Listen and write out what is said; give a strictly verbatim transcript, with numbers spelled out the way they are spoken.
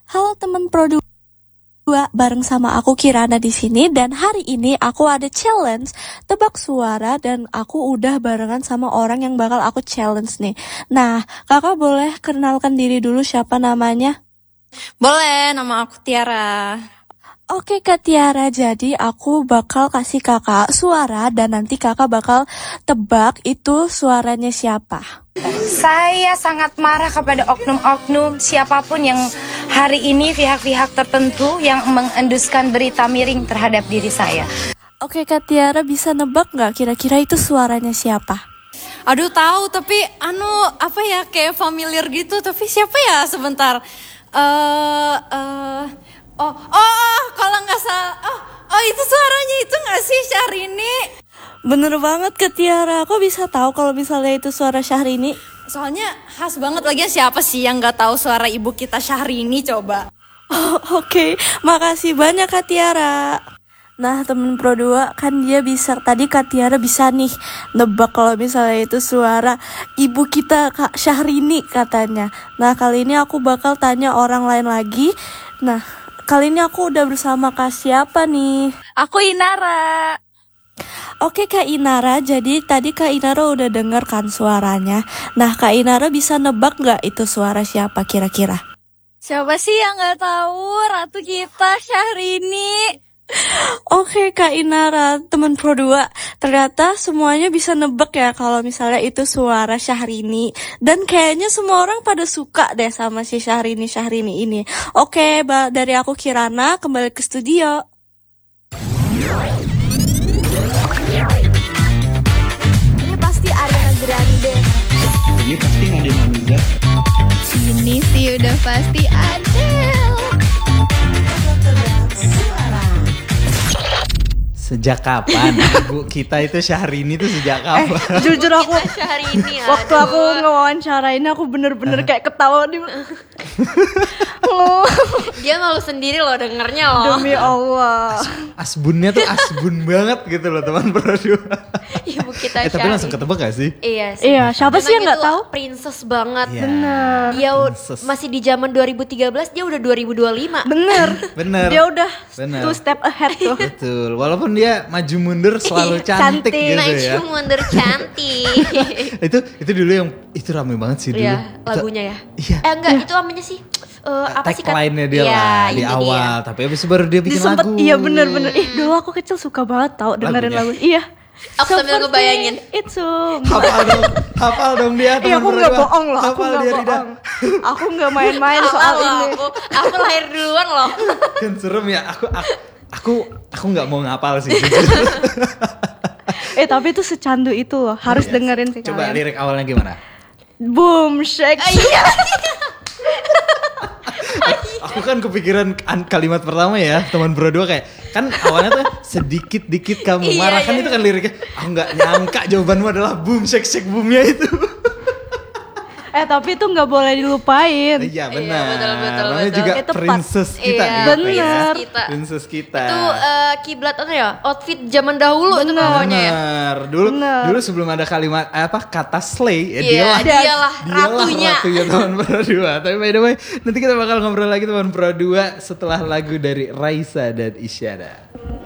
Halo teman Pro dua, bareng sama aku Kirana di sini dan hari ini aku ada challenge tebak suara dan aku udah barengan sama orang yang bakal aku challenge nih. Nah, kakak boleh kenalkan diri dulu siapa namanya? Boleh, nama aku Tiara. Oke Kak Tiara, jadi aku bakal kasih kakak suara dan nanti kakak bakal tebak itu suaranya siapa. Saya sangat marah kepada oknum-oknum siapapun yang hari ini pihak-pihak tertentu yang mengenduskan berita miring terhadap diri saya. Oke Kak Tiara, bisa nebak nggak kira-kira itu suaranya siapa? Aduh tahu, tapi anu apa ya kayak familiar gitu. Tapi siapa ya sebentar? Eh, uh, uh, oh, oh, oh, kalau nggak salah, oh, oh itu suaranya itu nggak sih Syahrini? Bener banget Kak Tiara, kok bisa tahu kalau misalnya itu suara Syahrini? Soalnya khas banget lagi, siapa sih yang nggak tahu suara ibu kita Syahrini coba? Oh, Oke, okay. Makasih banyak Kak Tiara. Nah temen Pro dua kan dia bisa, tadi Kak Tiara bisa nih nebak kalau misalnya itu suara ibu kita Kak Syahrini katanya. Nah kali ini aku bakal tanya orang lain lagi. Nah kali ini aku udah bersama Kak siapa nih? Aku Inara. Oke Kak Inara, jadi tadi Kak Inara udah denger kan suaranya. Nah Kak Inara bisa nebak gak itu suara siapa kira-kira? Siapa sih yang gak tahu ratu kita Syahrini? Oke Kak Inara, teman Pro dua, ternyata semuanya bisa nebak ya kalau misalnya itu suara Syahrini. Dan kayaknya semua orang pada suka deh sama si Syahrini Syahrini ini. Oke, dari aku Kirana, kembali ke studio. Ini pasti Ariana Grande. Ini pasti Nadine Amiza. Ini sih udah pasti Adele. Sejak kapan ibu kita itu Syahrini itu sejak kapan? Eh, jujur aku Syahrini, waktu aku ngewawancara ini aku bener-bener kayak ketawa di Dia malu sendiri loh dengernya loh. Demi Allah. As, asbunnya tuh asbun banget gitu loh teman Pro dua. Ibu kita Eh tapi langsung ketebak gak sih? Iya sih. Iya, siapa sih yang nggak tahu? Princess banget. Ya, Bener. Dia princess. masih di zaman dua ribu tiga belas, dia udah dua ribu dua puluh lima. Bener. Bener. Dia udah Bener. two step ahead tuh. Betul. Walaupun dia maju mundur selalu Iya, cantik, cantik. gitu Maju ya. mundur cantik. itu itu dulu yang itu rame banget sih dulu. Iya, Itu- lagunya ya. Iya. Eh enggak, itu namanya sih eh, apa sih kan? Tagline-nya dia Iya, lah di itu awal, dia. tapi habis itu baru dia bikin Disempet, lagu. iya bener-bener. Ih dulu aku kecil suka banget tau dengerin Lagunya? lagu. Iya. Aku sambil Seperti ngebayangin. Itu. Hafal dong, hafal dong dia. Iya teman aku Pro nggak dua. bohong loh, aku Hafal nggak dia, Rida. bohong. Aku nggak main-main Awal soal loh, ini. Aku, aku lahir duluan loh. Kan serem ya, aku aku aku aku nggak mau ngapal sih. jujur. Eh tapi itu secandu itu loh, harus Iya. dengerin sih Coba kalian. lirik awalnya gimana? Boom shake. Iya. Aku kan kepikiran an- kalimat pertama ya teman Pro dua kayak kan awalnya tuh sedikit dikit kamu Iya, marah kan iya. itu kan liriknya. Aku nggak nyangka jawabanmu adalah boom shake shake boomnya itu. Eh tapi itu nggak boleh dilupain. Iya benar. betul, betul, Namanya betul. juga Itu tepat. princess kita Iya, nih, bener. ya. Kita. Princess kita. Itu eh, kiblat apa ya? Outfit zaman dahulu itu Bener. pokoknya ya. Bener. Dulu Bener. dulu sebelum ada kalimat eh, apa kata slay, ya Iya, dialah dialah dialah ratunya. ratunya teman Pro dua. Tapi by the way, nanti kita bakal ngobrol lagi teman Pro dua setelah lagu dari Raisa dan Isyana.